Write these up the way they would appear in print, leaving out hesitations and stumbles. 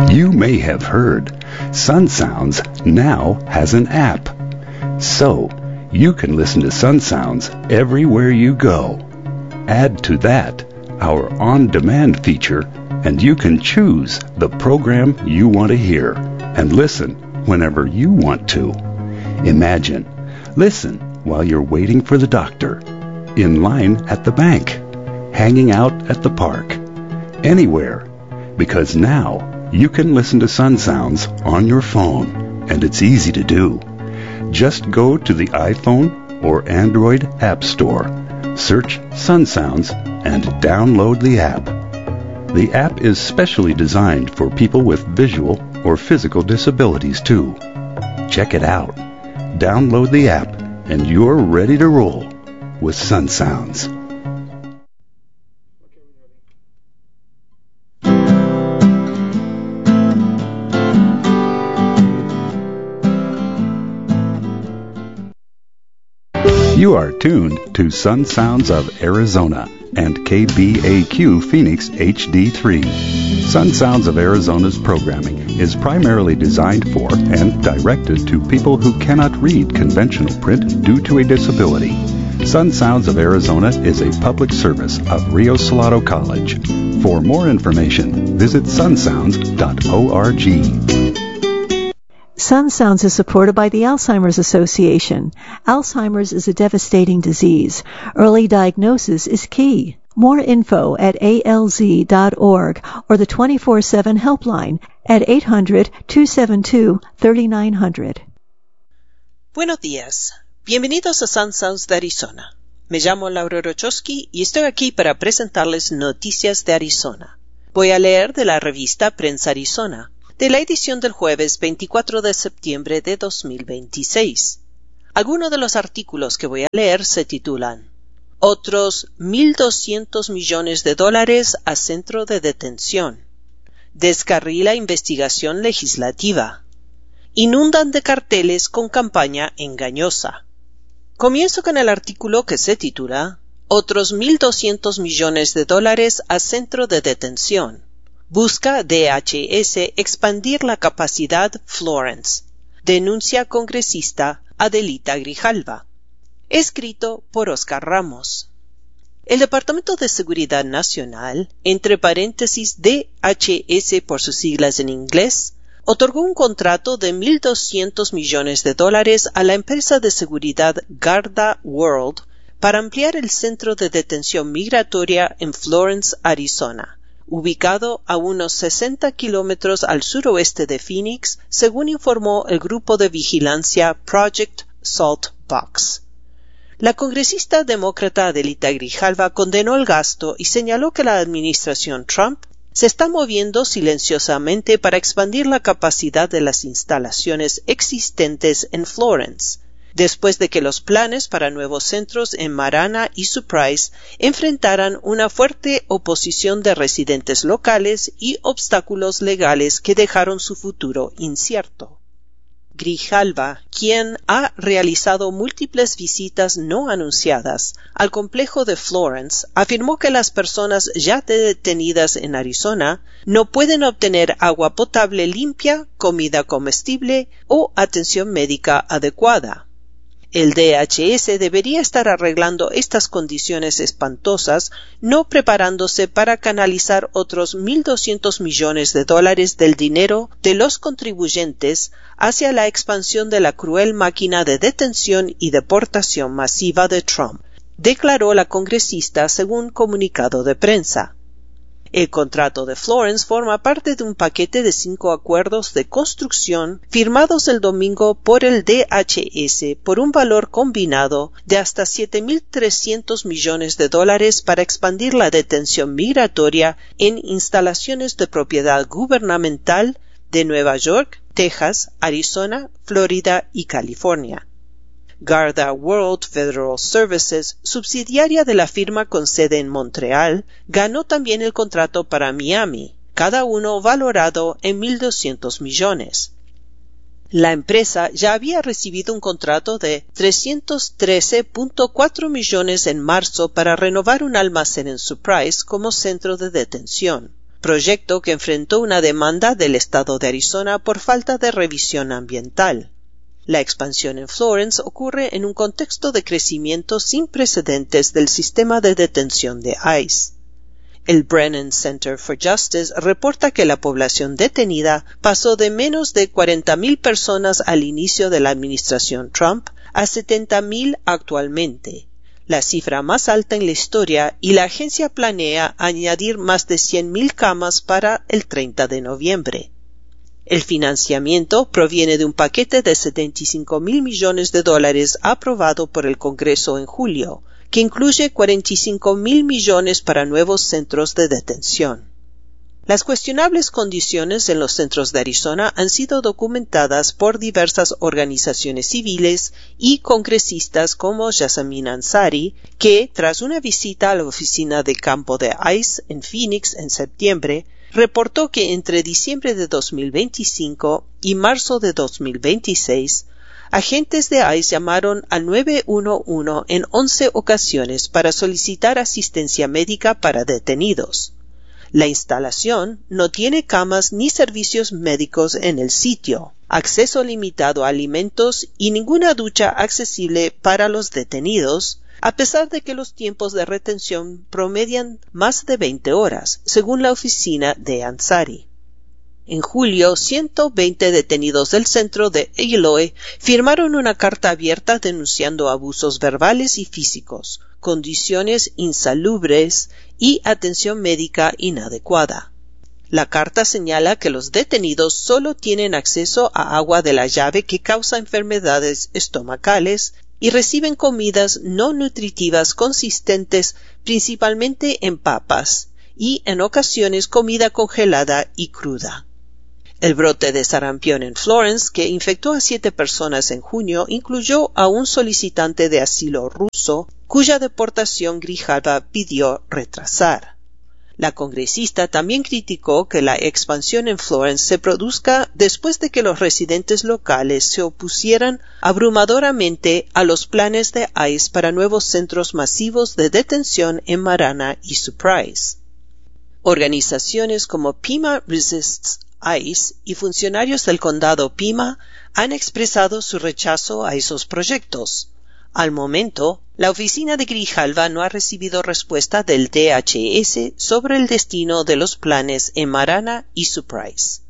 You may have heard Sun Sounds now has an app. So, you can listen to Sun Sounds everywhere you go. Add to that our on-demand feature, and you can choose the program you want to hear and listen whenever you want to. Imagine, listen while you're waiting for the doctor, in line at the bank, hanging out at the park, anywhere, because now you can listen to Sun Sounds on your phone, and it's easy to do. Just go to the iPhone or Android App Store, search Sun Sounds, and download the app. The app is specially designed for people with visual or physical disabilities too. Check it out. Download the app, and you're ready to roll with Sun Sounds. You are tuned to Sun Sounds of Arizona and KBAQ Phoenix HD3. Sun Sounds of Arizona's programming is primarily designed for and directed to people who cannot read conventional print due to a disability. Sun Sounds of Arizona is a public service of Rio Salado College. For more information, visit sunsounds.org. Sun Sounds is supported by the Alzheimer's Association. Alzheimer's is a devastating disease. Early diagnosis is key. More info at alz.org or the 24/7 helpline at 800-272-3900. Buenos días. Bienvenidos a Sun Sounds de Arizona. Me llamo Laura Rochowski y estoy aquí para presentarles noticias de Arizona. Voy a leer de la revista Prensa Arizona, de la edición del jueves 24 de septiembre de 2026. Algunos de los artículos que voy a leer se titulan Otros $1,200 millones a centro de detención. Descarrila investigación legislativa. Inundan de carteles con campaña engañosa. Comienzo con el artículo que se titula Otros $1,200 millones a centro de detención. Busca DHS expandir la capacidad Florence. Denuncia congresista Adelita Grijalva. Escrito por Oscar Ramos. El Departamento de Seguridad Nacional, entre paréntesis DHS por sus siglas en inglés, otorgó un contrato de $1,200 millones a la empresa de seguridad Garda World para ampliar el centro de detención migratoria en Florence, Arizona, ubicado a unos 60 kilómetros al suroeste de Phoenix, según informó el grupo de vigilancia Project Saltbox. La congresista demócrata Adelita Grijalva condenó el gasto y señaló que la administración Trump se está moviendo silenciosamente para expandir la capacidad de las instalaciones existentes en Florence, después de que los planes para nuevos centros en Marana y Surprise enfrentaran una fuerte oposición de residentes locales y obstáculos legales que dejaron su futuro incierto. Grijalva, quien ha realizado múltiples visitas no anunciadas al complejo de Florence, afirmó que las personas ya detenidas en Arizona no pueden obtener agua potable limpia, comida comestible o atención médica adecuada. El DHS debería estar arreglando estas condiciones espantosas, no preparándose para canalizar otros $1,200 millones del dinero de los contribuyentes hacia la expansión de la cruel máquina de detención y deportación masiva de Trump, declaró la congresista según comunicado de prensa. El contrato de Florence forma parte de un paquete de 5 acuerdos de construcción firmados el domingo por el DHS por un valor combinado de hasta $7,300 millones para expandir la detención migratoria en instalaciones de propiedad gubernamental de Nueva York, Texas, Arizona, Florida y California. Garda World Federal Services, subsidiaria de la firma con sede en Montreal, ganó también el contrato para Miami, cada uno valorado en $1,200 millones. La empresa ya había recibido un contrato de $313.4 millones en marzo para renovar un almacén en Surprise como centro de detención. proyecto que enfrentó una demanda del estado de Arizona por falta de revisión ambiental. La expansión en Florence ocurre en un contexto de crecimiento sin precedentes del sistema de detención de ICE. El Brennan Center for Justice reporta que la población detenida pasó de menos de 40,000 personas al inicio de la administración Trump a 70,000 actualmente, la cifra más alta en la historia, y la agencia planea añadir más de 100,000 camas para el 30 de noviembre. El financiamiento proviene de un paquete de $75,000 millones aprobado por el Congreso en julio, que incluye $45,000 millones para nuevos centros de detención. Las cuestionables condiciones en los centros de Arizona han sido documentadas por diversas organizaciones civiles y congresistas como Yasamin Ansari, que, tras una visita a la oficina de campo de ICE en Phoenix en septiembre, reportó que entre diciembre de 2025 y marzo de 2026, agentes de ICE llamaron al 911 en 11 ocasiones para solicitar asistencia médica para detenidos. La instalación no tiene camas ni servicios médicos en el sitio, acceso limitado a alimentos y ninguna ducha accesible para los detenidos, a pesar de que los tiempos de retención promedian más de 20 horas, según la oficina de Ansari. En julio, 120 detenidos del centro de Eloy firmaron una carta abierta denunciando abusos verbales y físicos, condiciones insalubres y atención médica inadecuada. La carta señala que los detenidos solo tienen acceso a agua de la llave que causa enfermedades estomacales y reciben comidas no nutritivas consistentes principalmente en papas y, en ocasiones, comida congelada y cruda. El brote de sarampión en Florence, que infectó a 7 personas en junio, incluyó a un solicitante de asilo ruso, cuya deportación Grijalva pidió retrasar. La congresista también criticó que la expansión en Florence se produzca después de que los residentes locales se opusieran abrumadoramente a los planes de ICE para nuevos centros masivos de detención en Marana y Surprise. Organizaciones como Pima Resists ICE y funcionarios del condado Pima han expresado su rechazo a esos proyectos. Al momento, la oficina de Grijalva no ha recibido respuesta del DHS sobre el destino de los planes en Marana y Surprise.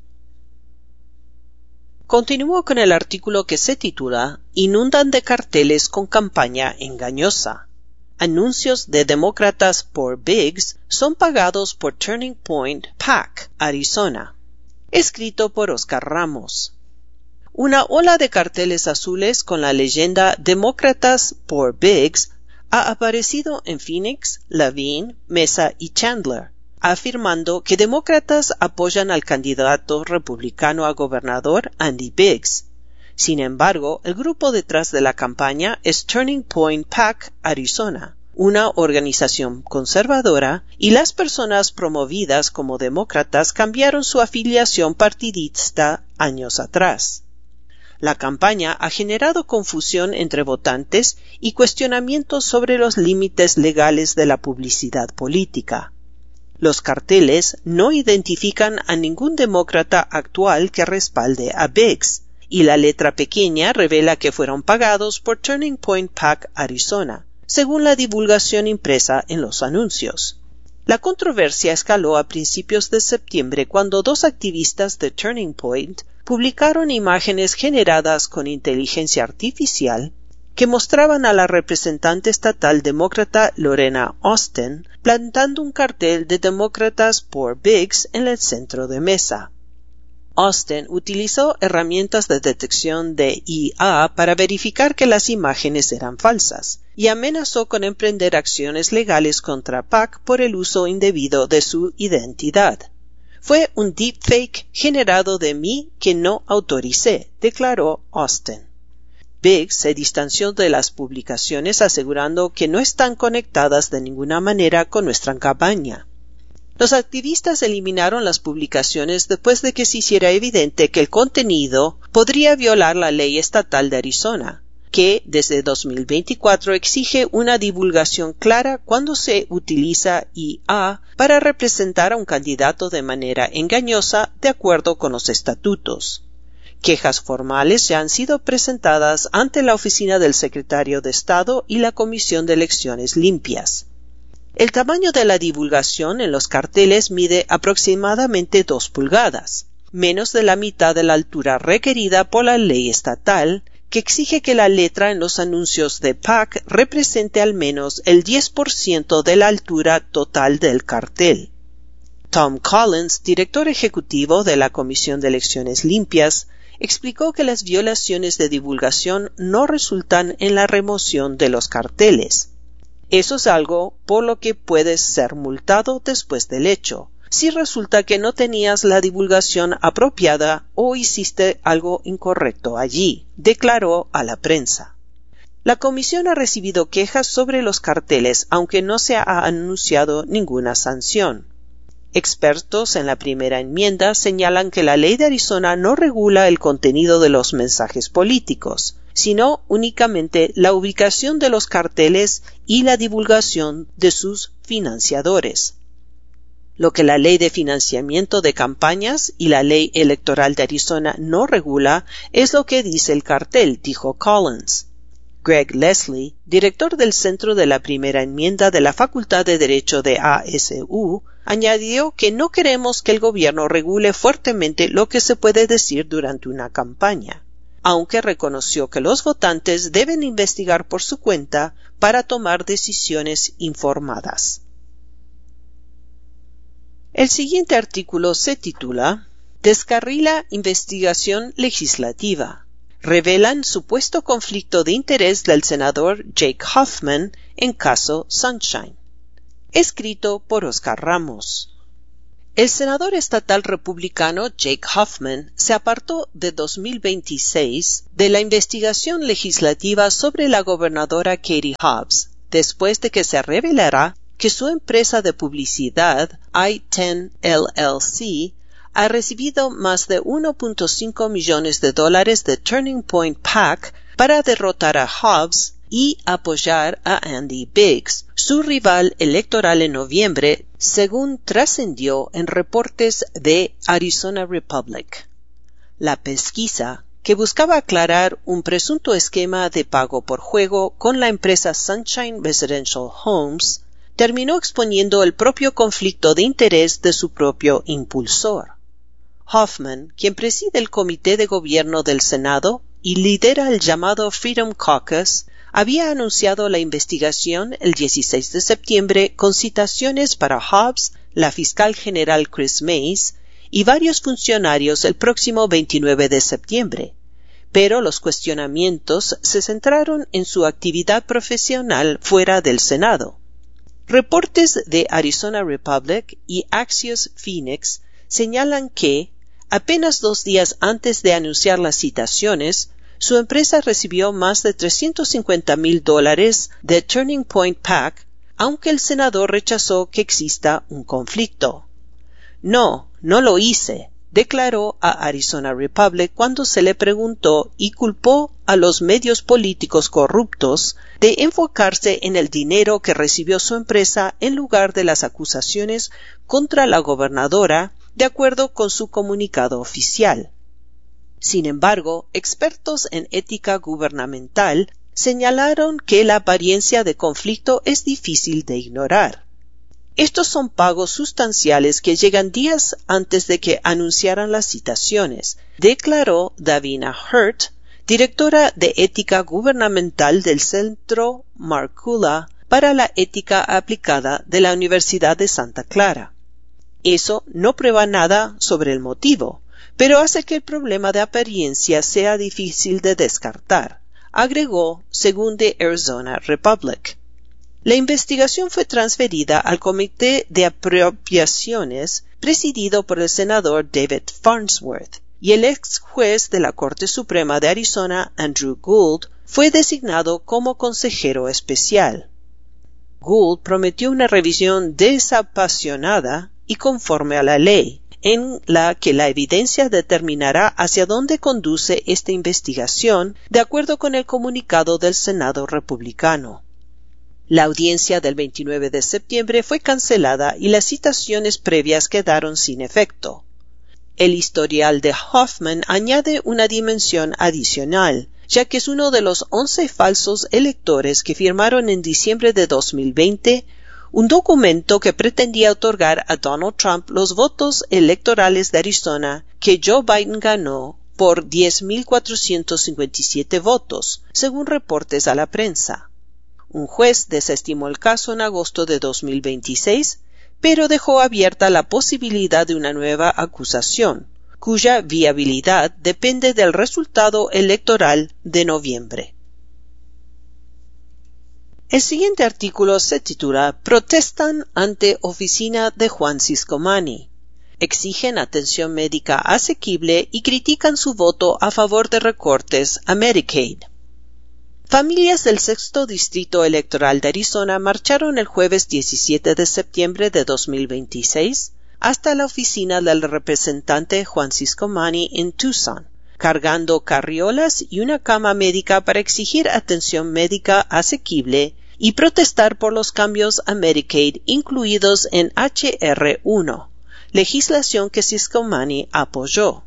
Continúo con el artículo que se titula Inundan de carteles con campaña engañosa. Anuncios de demócratas por Biggs son pagados por Turning Point PAC, Arizona. Escrito por Oscar Ramos. Una ola de carteles azules con la leyenda Demócratas por Biggs ha aparecido en Phoenix, Laveen, Mesa y Chandler, afirmando que demócratas apoyan al candidato republicano a gobernador Andy Biggs. Sin embargo, el grupo detrás de la campaña es Turning Point PAC, Arizona, una organización conservadora, y las personas promovidas como demócratas cambiaron su afiliación partidista años atrás. La campaña ha generado confusión entre votantes y cuestionamientos sobre los límites legales de la publicidad política. Los carteles no identifican a ningún demócrata actual que respalde a Biggs, y la letra pequeña revela que fueron pagados por Turning Point PAC Arizona, según la divulgación impresa en los anuncios. La controversia escaló a principios de septiembre cuando 2 activistas de Turning Point publicaron imágenes generadas con inteligencia artificial que mostraban a la representante estatal demócrata Lorena Austin plantando un cartel de Demócratas por Biggs en el centro de Mesa. Austin utilizó herramientas de detección de IA para verificar que las imágenes eran falsas y amenazó con emprender acciones legales contra PAC por el uso indebido de su identidad. Fue un deepfake generado de mí que no autoricé, declaró Austin. Biggs se distanció de las publicaciones asegurando que no están conectadas de ninguna manera con nuestra campaña. Los activistas eliminaron las publicaciones después de que se hiciera evidente que el contenido podría violar la ley estatal de Arizona, que desde 2024 exige una divulgación clara cuando se utiliza IA para representar a un candidato de manera engañosa de acuerdo con los estatutos. Quejas formales ya han sido presentadas ante la Oficina del Secretario de Estado y la Comisión de Elecciones Limpias. El tamaño de la divulgación en los carteles mide aproximadamente 2 pulgadas, menos de la mitad de la altura requerida por la ley estatal, que exige que la letra en los anuncios de PAC represente al menos el 10% de la altura total del cartel. Tom Collins, director ejecutivo de la Comisión de Elecciones Limpias, explicó que las violaciones de divulgación no resultan en la remoción de los carteles. Eso es algo por lo que puedes ser multado después del hecho, si resulta que no tenías la divulgación apropiada o hiciste algo incorrecto allí, declaró a la prensa. La comisión ha recibido quejas sobre los carteles, aunque no se ha anunciado ninguna sanción. Expertos en la primera enmienda señalan que la ley de Arizona no regula el contenido de los mensajes políticos, sino únicamente la ubicación de los carteles y la divulgación de sus financiadores. Lo que la ley de financiamiento de campañas y la ley electoral de Arizona no regula es lo que dice el cartel, dijo Collins. Greg Leslie, director del Centro de la Primera Enmienda de la Facultad de Derecho de ASU, añadió que no queremos que el gobierno regule fuertemente lo que se puede decir durante una campaña, aunque reconoció que los votantes deben investigar por su cuenta para tomar decisiones informadas. El siguiente artículo se titula Descarrila investigación legislativa. Revelan supuesto conflicto de interés del senador Jake Hoffman en caso Sunshine. Escrito por Oscar Ramos. El senador estatal republicano Jake Hoffman se apartó de 2026 de la investigación legislativa sobre la gobernadora Katie Hobbs, después de que se revelara que su empresa de publicidad, I-10 LLC, ha recibido más de $1.5 millones de Turning Point PAC para derrotar a Hobbs y apoyar a Andy Biggs, su rival electoral en noviembre, según trascendió en reportes de Arizona Republic. La pesquisa, que buscaba aclarar un presunto esquema de pago por juego con la empresa Sunshine Residential Homes, terminó exponiendo el propio conflicto de interés de su propio impulsor. Hoffman, quien preside el Comité de Gobierno del Senado y lidera el llamado Freedom Caucus, había anunciado la investigación el 16 de septiembre con citaciones para Hobbs, la fiscal general Chris Mays y varios funcionarios el próximo 29 de septiembre, pero los cuestionamientos se centraron en su actividad profesional fuera del Senado. Reportes de Arizona Republic y Axios Phoenix señalan que, apenas 2 días antes de anunciar las citaciones, su empresa recibió más de $350,000 de Turning Point PAC, aunque el senador rechazó que exista un conflicto. No lo hice, declaró a Arizona Republic cuando se le preguntó y culpó a los medios políticos corruptos de enfocarse en el dinero que recibió su empresa en lugar de las acusaciones contra la gobernadora, de acuerdo con su comunicado oficial. Sin embargo, expertos en ética gubernamental señalaron que la apariencia de conflicto es difícil de ignorar. Estos son pagos sustanciales que llegan días antes de que anunciaran las citaciones, declaró Davina Hurt, directora de ética gubernamental del Centro Markula para la Ética Aplicada de la Universidad de Santa Clara. Eso no prueba nada sobre el motivo, pero hace que el problema de apariencia sea difícil de descartar, agregó según The Arizona Republic. La investigación fue transferida al Comité de Apropiaciones presidido por el senador David Farnsworth, y el ex juez de la Corte Suprema de Arizona, Andrew Gould, fue designado como consejero especial. Gould prometió una revisión desapasionada y conforme a la ley, en la que la evidencia determinará hacia dónde conduce esta investigación, de acuerdo con el comunicado del Senado republicano. La audiencia del 29 de septiembre fue cancelada y las citaciones previas quedaron sin efecto. El historial de Hoffman añade una dimensión adicional, ya que es uno de los 11 falsos electores que firmaron en diciembre de 2020 un documento que pretendía otorgar a Donald Trump los votos electorales de Arizona que Joe Biden ganó por 10.457 votos, según reportes a la prensa. Un juez desestimó el caso en agosto de 2026, pero dejó abierta la posibilidad de una nueva acusación, cuya viabilidad depende del resultado electoral de noviembre. El siguiente artículo se titula Protestan ante oficina de Juan Ciscomani. Exigen atención médica asequible y critican su voto a favor de recortes a Medicaid. Familias del sexto distrito electoral de Arizona marcharon el jueves 17 de septiembre de 2026 hasta la oficina del representante Juan Ciscomani en Tucson, cargando carriolas y una cama médica para exigir atención médica asequible y protestar por los cambios a Medicaid incluidos en H.R. 1, legislación que Ciscomani apoyó.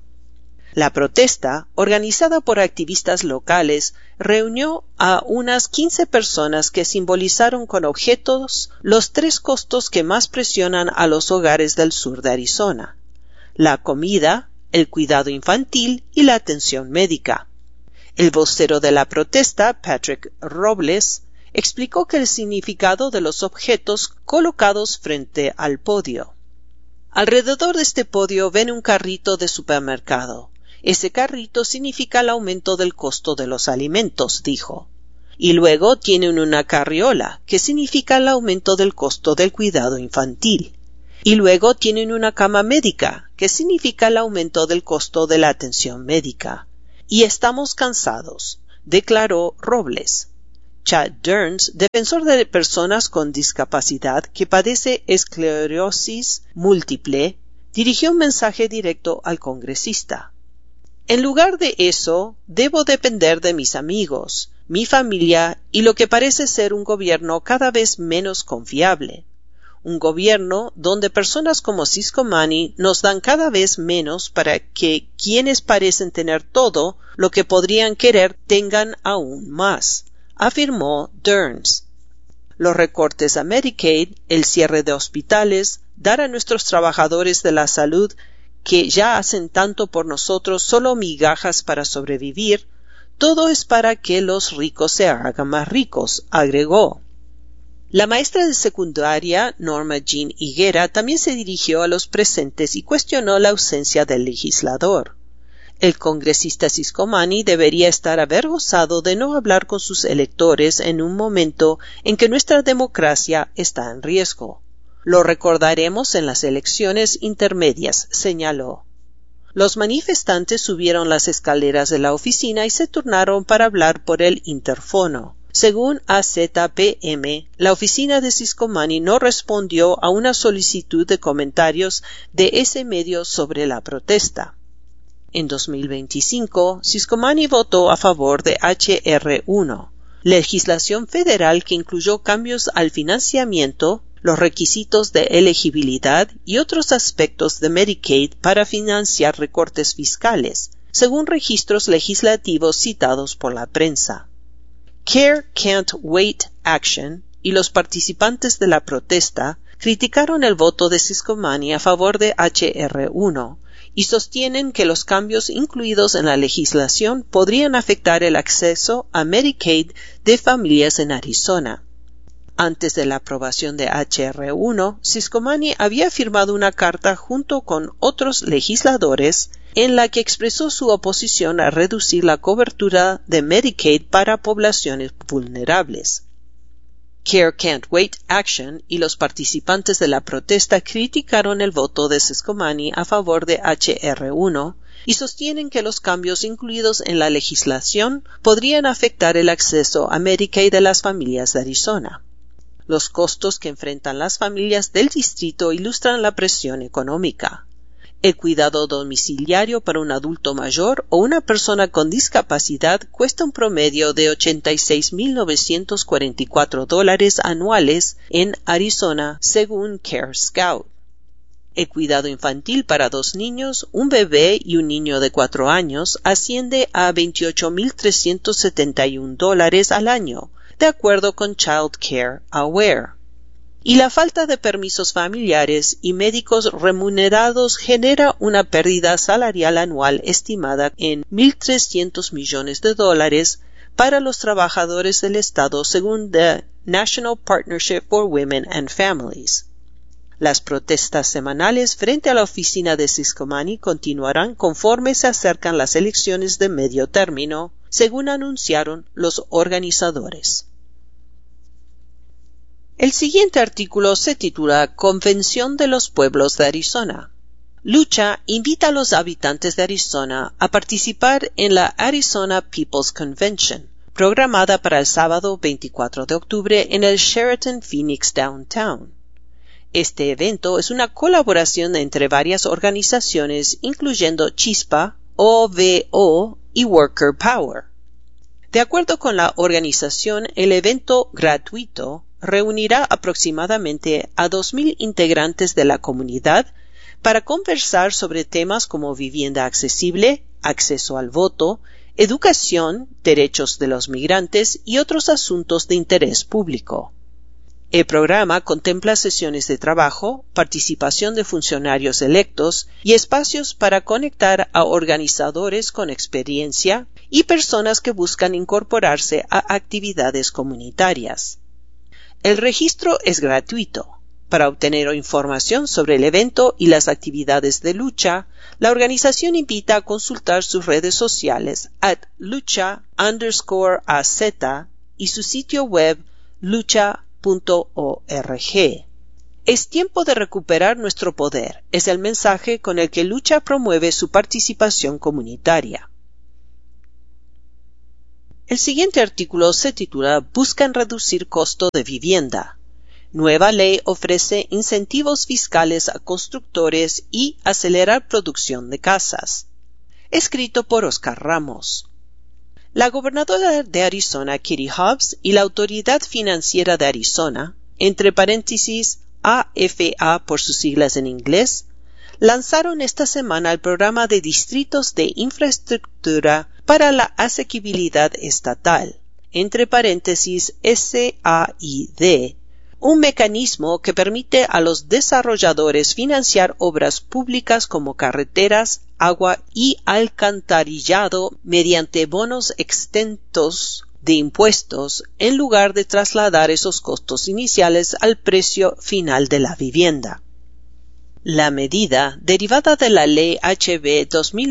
La protesta, organizada por activistas locales, reunió a unas 15 personas que simbolizaron con objetos los 3 costos que más presionan a los hogares del sur de Arizona: la comida, el cuidado infantil y la atención médica. El vocero de la protesta, Patrick Robles, explicó que el significado de los objetos colocados frente al podio. Alrededor de este podio ven un carrito de supermercado. Ese carrito significa el aumento del costo de los alimentos, dijo. Y luego tienen una carriola, que significa el aumento del costo del cuidado infantil. Y luego tienen una cama médica, que significa el aumento del costo de la atención médica. Y estamos cansados, declaró Robles. Chad Derns, defensor de personas con discapacidad que padece esclerosis múltiple, dirigió un mensaje directo al congresista. En lugar de eso, debo depender de mis amigos, mi familia y lo que parece ser un gobierno cada vez menos confiable. Un gobierno donde personas como Ciscomani nos dan cada vez menos para que quienes parecen tener todo lo que podrían querer tengan aún más, afirmó Derns. Los recortes a Medicaid, el cierre de hospitales, dar a nuestros trabajadores de la salud que ya hacen tanto por nosotros solo migajas para sobrevivir, todo es para que los ricos se hagan más ricos, agregó. La maestra de secundaria, Norma Jean Higuera, también se dirigió a los presentes y cuestionó la ausencia del legislador. El congresista Ciscomani debería estar avergonzado de no hablar con sus electores en un momento en que nuestra democracia está en riesgo. Lo recordaremos en las elecciones intermedias, señaló. Los manifestantes subieron las escaleras de la oficina y se turnaron para hablar por el interfono. Según AZPM, la oficina de Ciscomani no respondió a una solicitud de comentarios de ese medio sobre la protesta. En 2025, Ciscomani votó a favor de H.R. 1, legislación federal que incluyó cambios al financiamiento, los requisitos de elegibilidad y otros aspectos de Medicaid para financiar recortes fiscales, según registros legislativos citados por la prensa. Care Can't Wait Action y los participantes de la protesta criticaron el voto de Ciscomani a favor de H.R. 1 y sostienen que los cambios incluidos en la legislación podrían afectar el acceso a Medicaid de familias en Arizona. Antes de la aprobación de H.R. 1, Ciscomani había firmado una carta junto con otros legisladores en la que expresó su oposición a reducir la cobertura de Medicaid para poblaciones vulnerables. Care Can't Wait Action y los participantes de la protesta criticaron el voto de Ciscomani a favor de H.R. 1 y sostienen que los cambios incluidos en la legislación podrían afectar el acceso a Medicaid de las familias de Arizona. Los costos que enfrentan las familias del distrito ilustran la presión económica. El cuidado domiciliario para un adulto mayor o una persona con discapacidad cuesta un promedio de $86,944 anuales en Arizona, según Care Scout. El cuidado infantil para 2 niños, un bebé y un niño de 4 años, asciende a $28,371 al año, de acuerdo con Child Care Aware. Y la falta de permisos familiares y médicos remunerados genera una pérdida salarial anual estimada en $1,300 millones para los trabajadores del Estado, según The National Partnership for Women and Families. Las protestas semanales frente a la oficina de Ciscomani continuarán conforme se acercan las elecciones de medio término, según anunciaron los organizadores. El siguiente artículo se titula Convención de los Pueblos de Arizona. Lucha invita a los habitantes de Arizona a participar en la Arizona People's Convention, programada para el sábado 24 de octubre en el Sheraton Phoenix Downtown. Este evento es una colaboración entre varias organizaciones, incluyendo Chispa, OVO y Worker Power. De acuerdo con la organización, el evento gratuito reunirá aproximadamente a 2,000 integrantes de la comunidad para conversar sobre temas como vivienda accesible, acceso al voto, educación, derechos de los migrantes y otros asuntos de interés público. El programa contempla sesiones de trabajo, participación de funcionarios electos y espacios para conectar a organizadores con experiencia y personas que buscan incorporarse a actividades comunitarias. El registro es gratuito. Para obtener información sobre el evento y las actividades de lucha, la organización invita a consultar sus redes sociales @lucha_az y su sitio web lucha.org. Es tiempo de recuperar nuestro poder, es el mensaje con el que Lucha promueve su participación comunitaria. El siguiente artículo se titula Buscan reducir costo de vivienda. Nueva ley ofrece incentivos fiscales a constructores y acelerar producción de casas. Escrito por Oscar Ramos. La gobernadora de Arizona, Katie Hobbs, y la Autoridad Financiera de Arizona, entre paréntesis AFA por sus siglas en inglés, lanzaron esta semana el programa de Distritos de Infraestructura para la Asequibilidad Estatal, entre paréntesis SAID, un mecanismo que permite a los desarrolladores financiar obras públicas como carreteras, agua y alcantarillado mediante bonos exentos de impuestos en lugar de trasladar esos costos iniciales al precio final de la vivienda. La medida, derivada de la Ley HB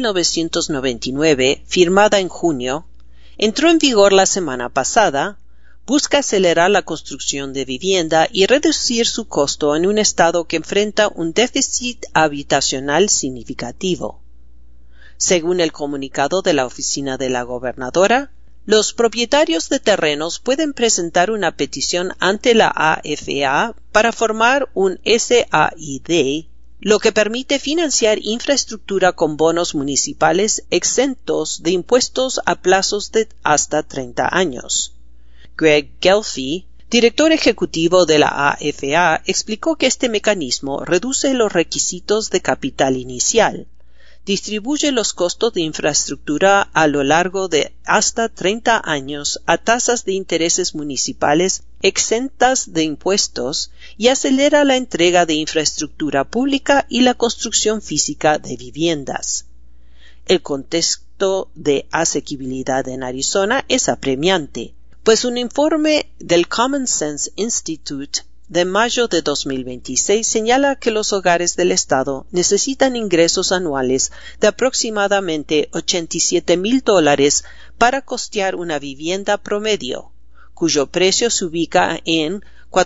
2999, firmada en junio, entró en vigor la semana pasada, busca acelerar la construcción de vivienda y reducir su costo en un estado que enfrenta un déficit habitacional significativo. Según el comunicado de la oficina de la gobernadora, los propietarios de terrenos pueden presentar una petición ante la AFA para formar un SAID, lo que permite financiar infraestructura con bonos municipales exentos de impuestos a plazos de hasta 30 años. Greg Gelfie, director ejecutivo de la AFA, explicó que este mecanismo reduce los requisitos de capital inicial, distribuye los costos de infraestructura a lo largo de hasta 30 años a tasas de intereses municipales exentas de impuestos y acelera la entrega de infraestructura pública y la construcción física de viviendas. El contexto de asequibilidad en Arizona es apremiante, pues un informe del Common Sense Institute de mayo de 2026 señala que los hogares del estado necesitan ingresos anuales de aproximadamente $87,000 para costear una vivienda promedio, cuyo precio se ubica en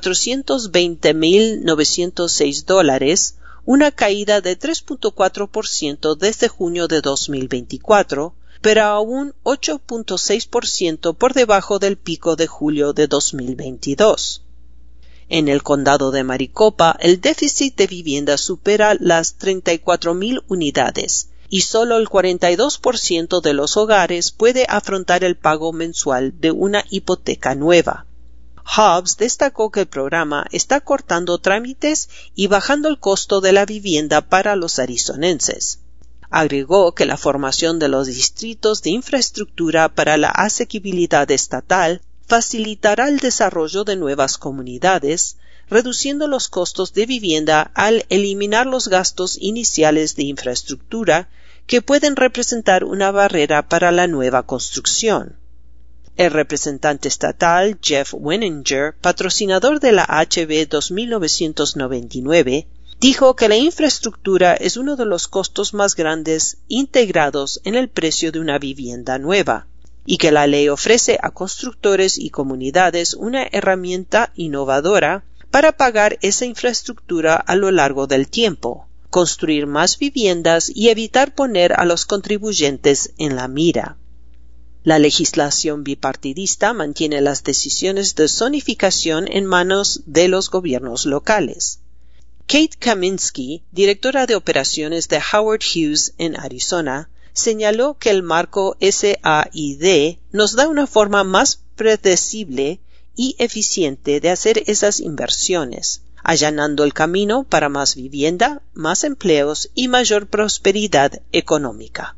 $420,906, una caída de 3.4% desde junio de 2024, pero aún 8.6% por debajo del pico de julio de 2022. En el condado de Maricopa, el déficit de vivienda supera las 34,000 unidades y solo el 42% de los hogares puede afrontar el pago mensual de una hipoteca nueva. Hobbs destacó que el programa está cortando trámites y bajando el costo de la vivienda para los arizonenses. Agregó que la formación de los distritos de infraestructura para la asequibilidad estatal facilitará el desarrollo de nuevas comunidades, reduciendo los costos de vivienda al eliminar los gastos iniciales de infraestructura que pueden representar una barrera para la nueva construcción. El representante estatal Jeff Wenninger, patrocinador de la HB 2999, dijo que la infraestructura es uno de los costos más grandes integrados en el precio de una vivienda nueva, y que la ley ofrece a constructores y comunidades una herramienta innovadora para pagar esa infraestructura a lo largo del tiempo, construir más viviendas y evitar poner a los contribuyentes en la mira. La legislación bipartidista mantiene las decisiones de zonificación en manos de los gobiernos locales. Kate Kaminsky, directora de operaciones de Howard Hughes en Arizona, señaló que el marco SAID nos da una forma más predecible y eficiente de hacer esas inversiones, allanando el camino para más vivienda, más empleos y mayor prosperidad económica.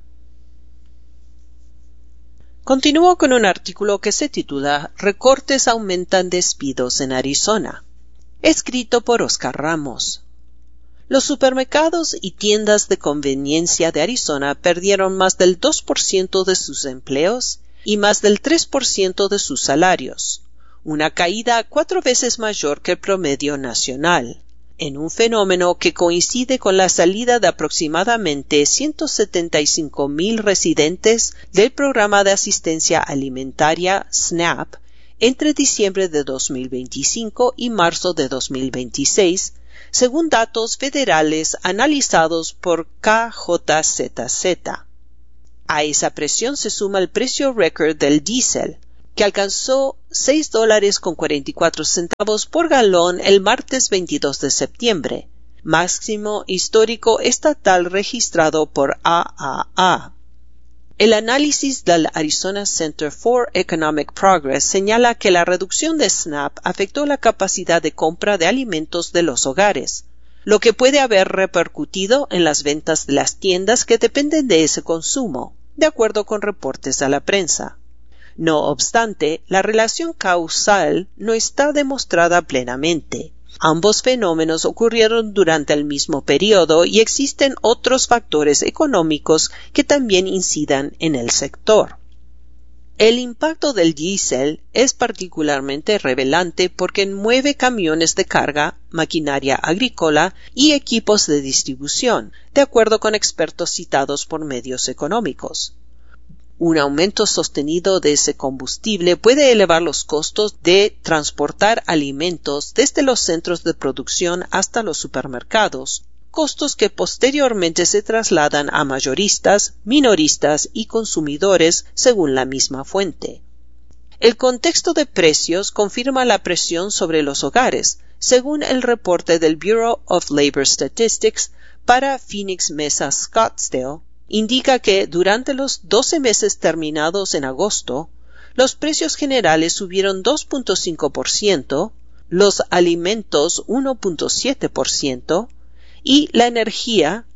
Continúo con un artículo que se titula Recortes aumentan despidos en Arizona, escrito por Oscar Ramos. Los supermercados y tiendas de conveniencia de Arizona perdieron más del 2% de sus empleos y más del 3% de sus salarios, una caída 4 veces mayor que el promedio nacional, en un fenómeno que coincide con la salida de aproximadamente 175,000 residentes del programa de asistencia alimentaria SNAP entre diciembre de 2025 y marzo de 2026, según datos federales analizados por KJZZ. A esa presión se suma el precio récord del diésel, que alcanzó $6.44 por galón el martes 22 de septiembre, máximo histórico estatal registrado por AAA. El análisis del Arizona Center for Economic Progress señala que la reducción de SNAP afectó la capacidad de compra de alimentos de los hogares, lo que puede haber repercutido en las ventas de las tiendas que dependen de ese consumo, de acuerdo con reportes a la prensa. No obstante, la relación causal no está demostrada plenamente. Ambos fenómenos ocurrieron durante el mismo periodo y existen otros factores económicos que también incidan en el sector. El impacto del diésel es particularmente revelante porque mueve camiones de carga, maquinaria agrícola y equipos de distribución, de acuerdo con expertos citados por medios económicos. Un aumento sostenido de ese combustible puede elevar los costos de transportar alimentos desde los centros de producción hasta los supermercados, costos que posteriormente se trasladan a mayoristas, minoristas y consumidores según la misma fuente. El contexto de precios confirma la presión sobre los hogares, según el reporte del Bureau of Labor Statistics para Phoenix Mesa Scottsdale. Indica que durante los 12 meses terminados en agosto, los precios generales subieron 2.5%, los alimentos 1.7% y la energía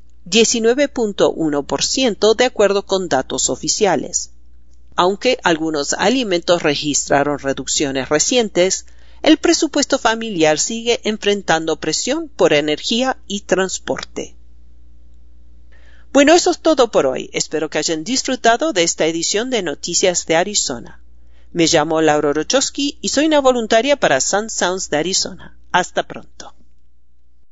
19.1% de acuerdo con datos oficiales. Aunque algunos alimentos registraron reducciones recientes, el presupuesto familiar sigue enfrentando presión por energía y transporte. Bueno, eso es todo por hoy. Espero que hayan disfrutado de esta edición de Noticias de Arizona. Me llamo Laura Rochowski y soy una voluntaria para Sun Sounds de Arizona. Hasta pronto.